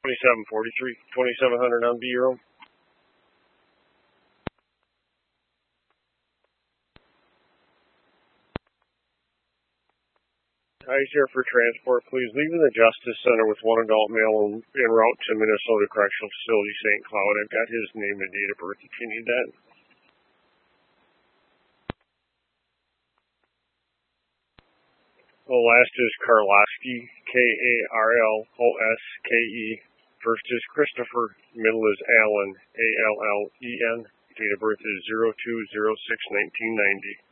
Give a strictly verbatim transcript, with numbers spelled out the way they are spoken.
twenty-seven forty-three, twenty-seven hundred on B room. Eyes here for transport. Please leave in the Justice Center with one adult male en, en route to Minnesota Correctional Facility, Saint Cloud. I've got his name and date of birth if you need that. The last is Karlowski, K A R L O S K E. First is Christopher. Middle is Allen, A L L E N. Date of birth is zero two zero six nineteen ninety.